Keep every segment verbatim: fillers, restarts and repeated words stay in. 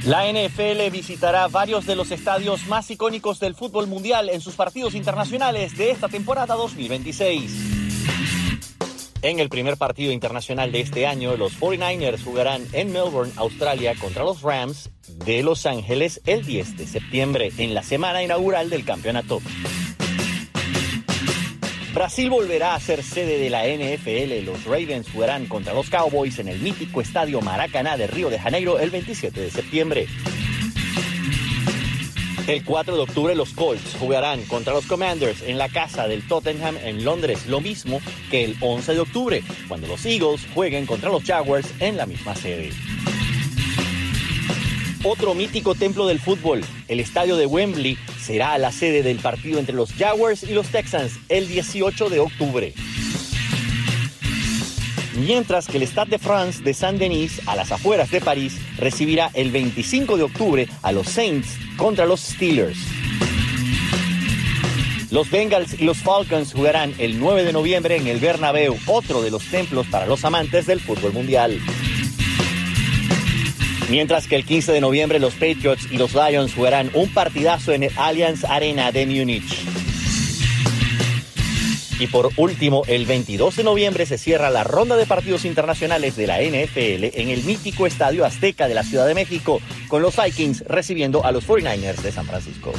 La N F L visitará varios de los estadios más icónicos del fútbol mundial en sus partidos internacionales de esta temporada dos mil veintiséis. En el primer partido internacional de este año, los cuarenta y nueve ers jugarán en Melbourne, Australia, contra los Rams de Los Ángeles el diez de septiembre, en la semana inaugural del campeonato. Brasil volverá a ser sede de la N F L. Los Ravens jugarán contra los Cowboys en el mítico estadio Maracaná de Río de Janeiro el veintisiete de septiembre. El cuatro de octubre los Colts jugarán contra los Commanders en la casa del Tottenham en Londres, lo mismo que el once de octubre, cuando los Eagles jueguen contra los Jaguars en la misma sede. Otro mítico templo del fútbol, el estadio de Wembley, será la sede del partido entre los Jaguars y los Texans el dieciocho de octubre. Mientras que el Stade de France de Saint-Denis, a las afueras de París, recibirá el veinticinco de octubre a los Saints contra los Steelers. Los Bengals y los Falcons jugarán el nueve de noviembre en el Bernabéu, otro de los templos para los amantes del fútbol mundial. Mientras que el quince de noviembre los Patriots y los Lions jugarán un partidazo en el Allianz Arena de Múnich. Y por último, el veintidós de noviembre se cierra la ronda de partidos internacionales de la N F L en el mítico Estadio Azteca de la Ciudad de México, con los Vikings recibiendo a los cuarenta y nueve ers de San Francisco.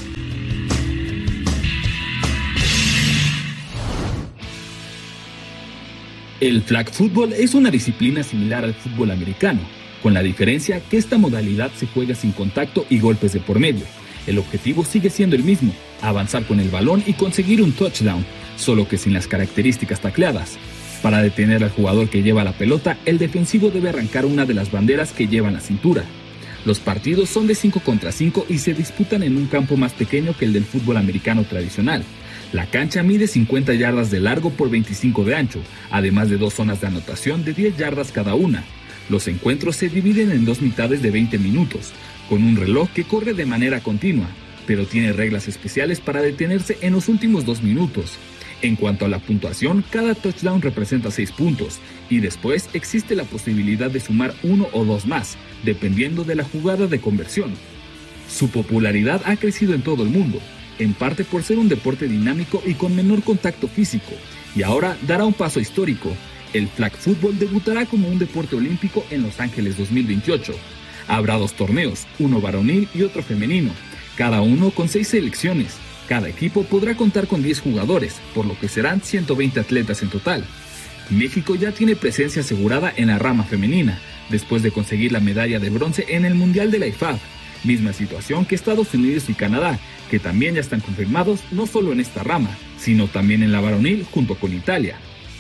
El flag football es una disciplina similar al fútbol americano, con la diferencia que esta modalidad se juega sin contacto y golpes de por medio. El objetivo sigue siendo el mismo, avanzar con el balón y conseguir un touchdown, solo que sin las características tacleadas. Para detener al jugador que lleva la pelota, el defensivo debe arrancar una de las banderas que lleva en la cintura. Los partidos son de cinco contra cinco y se disputan en un campo más pequeño que el del fútbol americano tradicional. La cancha mide cincuenta yardas de largo por veinticinco de ancho, además de dos zonas de anotación de diez yardas cada una. Los encuentros se dividen en dos mitades de veinte minutos, con un reloj que corre de manera continua, pero tiene reglas especiales para detenerse en los últimos dos minutos. En cuanto a la puntuación, cada touchdown representa seis puntos, y después existe la posibilidad de sumar uno o dos más, dependiendo de la jugada de conversión. Su popularidad ha crecido en todo el mundo, en parte por ser un deporte dinámico y con menor contacto físico, y ahora dará un paso histórico. El flag football debutará como un deporte olímpico en Los Ángeles dos mil veintiocho. Habrá dos torneos, uno varonil y otro femenino, cada uno con seis selecciones. Cada equipo podrá contar con diez jugadores, por lo que serán ciento veinte atletas en total. México ya tiene presencia asegurada en la rama femenina, después de conseguir la medalla de bronce en el Mundial de la I F A B. Misma situación que Estados Unidos y Canadá, que también ya están confirmados no solo en esta rama, sino también en la varonil junto con Italia.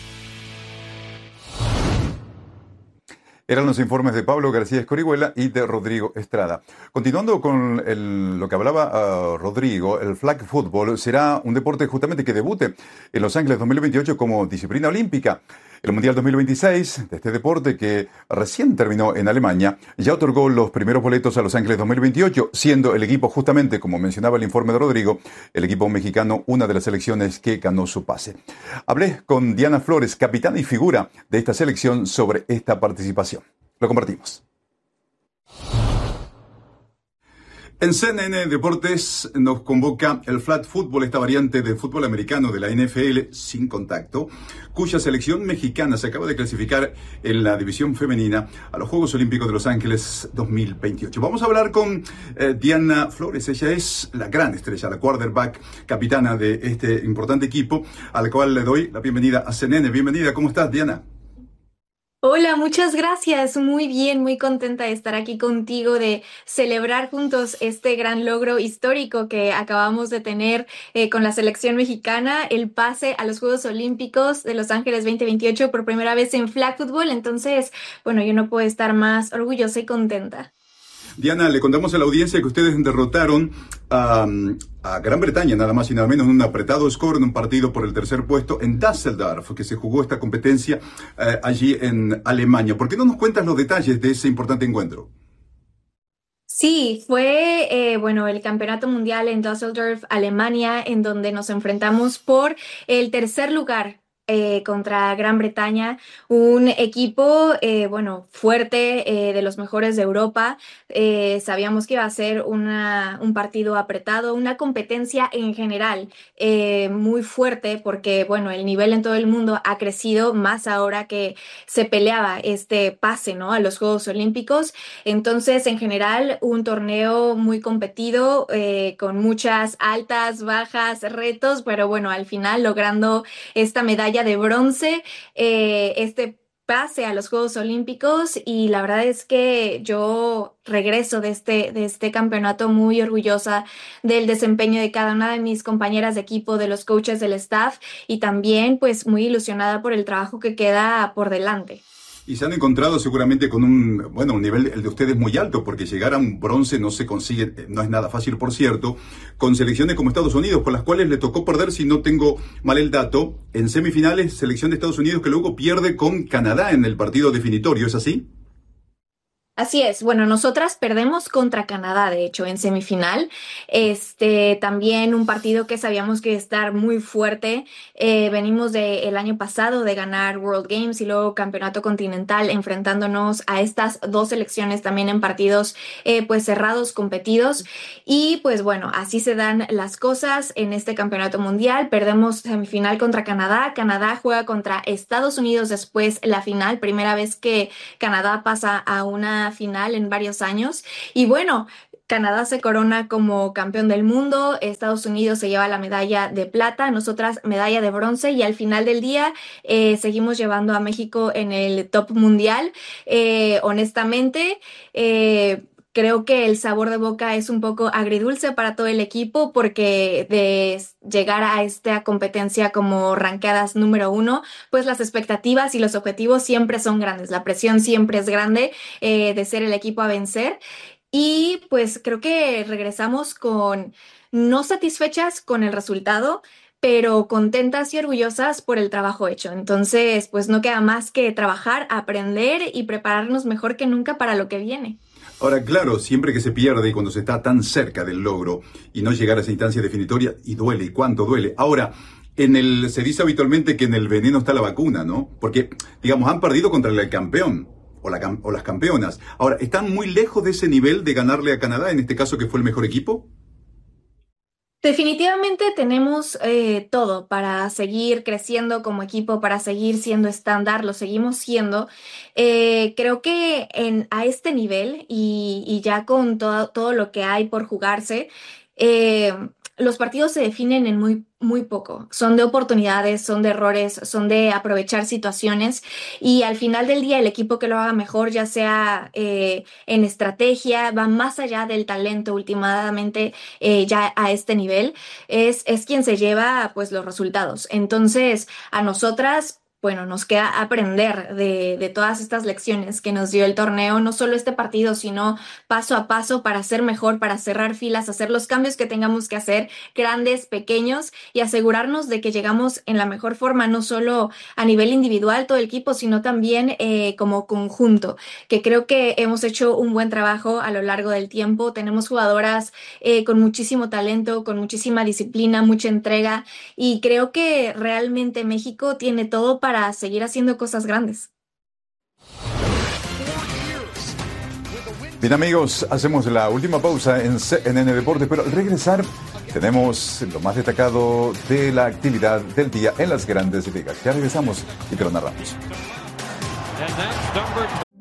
Eran los informes de Pablo García Escorihuela y de Rodrigo Estrada. Continuando con el, lo que hablaba uh, Rodrigo, el flag football será un deporte justamente que debute en Los Ángeles dos mil veintiocho como disciplina olímpica. El Mundial dos mil veintiséis de este deporte, que recién terminó en Alemania, ya otorgó los primeros boletos a Los Ángeles dos mil veintiocho, siendo el equipo, justamente como mencionaba el informe de Rodrigo, el equipo mexicano, una de las selecciones que ganó su pase. Hablé con Diana Flores, capitana y figura de esta selección, sobre esta participación. Lo compartimos. En C N N Deportes nos convoca el flag football, esta variante de fútbol americano de la N F L sin contacto, cuya selección mexicana se acaba de clasificar en la división femenina a los Juegos Olímpicos de Los Ángeles dos mil veintiocho. Vamos a hablar con eh, Diana Flores. Ella es la gran estrella, la quarterback, capitana de este importante equipo, al cual le doy la bienvenida a C N N. Bienvenida, ¿cómo estás, Diana? Hola, muchas gracias. Muy bien, muy contenta de estar aquí contigo, de celebrar juntos este gran logro histórico que acabamos de tener eh, con la selección mexicana, el pase a los Juegos Olímpicos de Los Ángeles veinte veintiocho por primera vez en flag football. Entonces, bueno, yo no puedo estar más orgullosa y contenta. Diana, le contamos a la audiencia que ustedes derrotaron a, a Gran Bretaña, nada más y nada menos, en un apretado score, en un partido por el tercer puesto en Düsseldorf, que se jugó esta competencia eh, allí en Alemania. ¿Por qué no nos cuentas los detalles de ese importante encuentro? Sí, fue eh, bueno, el Campeonato Mundial en Düsseldorf, Alemania, en donde nos enfrentamos por el tercer lugar eh, contra Gran Bretaña, un equipo, eh, bueno, fuerte, eh, de los mejores de Europa. Eh, sabíamos que iba a ser una, un partido apretado, una competencia en general eh, muy fuerte, porque, bueno, el nivel en todo el mundo ha crecido más ahora que se peleaba este pase, ¿no?, a los Juegos Olímpicos. Entonces, en general, un torneo muy competido, eh, con muchas altas, bajas, retos, pero bueno, al final logrando esta medalla de bronce, eh, este pase a los Juegos Olímpicos, y la verdad es que yo regreso de este, de este campeonato muy orgullosa del desempeño de cada una de mis compañeras de equipo, de los coaches, del staff, y también pues muy ilusionada por el trabajo que queda por delante. Y se han encontrado seguramente con un, bueno, un nivel, el de ustedes muy alto, porque llegar a un bronce no se consigue, no es nada fácil, por cierto, con selecciones como Estados Unidos, con las cuales le tocó perder, si no tengo mal el dato, en semifinales, selección de Estados Unidos que luego pierde con Canadá en el partido definitorio, ¿es así? Así es, bueno, nosotras perdemos contra Canadá, de hecho, en semifinal. Este, también un partido que sabíamos que iba a estar muy fuerte. Eh, venimos del año pasado de ganar World Games y luego Campeonato Continental, enfrentándonos a estas dos selecciones también en partidos eh, pues cerrados, competidos. Y pues bueno, así se dan las cosas en este Campeonato Mundial. Perdemos semifinal contra Canadá. Canadá juega contra Estados Unidos después la final, primera vez que Canadá pasa a una final en varios años. Y bueno, Canadá se corona como campeón del mundo, Estados Unidos se lleva la medalla de plata, nosotras medalla de bronce, y al final del día eh, seguimos llevando a México en el top mundial. Eh, honestamente, eh, creo que el sabor de boca es un poco agridulce para todo el equipo, porque de llegar a esta competencia como rankeadas número uno, pues las expectativas y los objetivos siempre son grandes, la presión siempre es grande, eh, de ser el equipo a vencer. Y pues creo que regresamos con no satisfechas con el resultado, pero contentas y orgullosas por el trabajo hecho. Entonces, pues no queda más que trabajar, aprender y prepararnos mejor que nunca para lo que viene. Ahora, claro, siempre que se pierde y cuando se está tan cerca del logro y no llegar a esa instancia definitoria, y duele, y cuánto duele. Ahora, en el, se dice habitualmente que en el veneno está la vacuna, ¿no? Porque, digamos, han perdido contra el campeón o, la, o las campeonas. Ahora, ¿están muy lejos de ese nivel de ganarle a Canadá, en este caso que fue el mejor equipo? Definitivamente tenemos eh, todo para seguir creciendo como equipo, para seguir siendo estándar, lo seguimos siendo. Eh, creo que en, a este nivel y, y ya con todo, todo lo que hay por jugarse, eh, los partidos se definen en muy, muy poco. Son de oportunidades, son de errores, son de aprovechar situaciones, y al final del día el equipo que lo haga mejor, ya sea eh, en estrategia, va más allá del talento últimamente, eh, ya a este nivel, es, es quien se lleva pues los resultados. Entonces, a nosotras, bueno, nos queda aprender de, de todas estas lecciones que nos dio el torneo, no solo este partido, sino paso a paso para ser mejor, para cerrar filas, hacer los cambios que tengamos que hacer, grandes, pequeños, y asegurarnos de que llegamos en la mejor forma, no solo a nivel individual, todo el equipo, sino también eh, como conjunto, que creo que hemos hecho un buen trabajo a lo largo del tiempo. Tenemos jugadoras eh, con muchísimo talento, con muchísima disciplina, mucha entrega, y creo que realmente México tiene todo para para seguir haciendo cosas grandes. Bien, amigos, hacemos la última pausa en C N N Deportes, pero al regresar tenemos lo más destacado de la actividad del día en las Grandes Ligas. Ya regresamos y te lo narramos.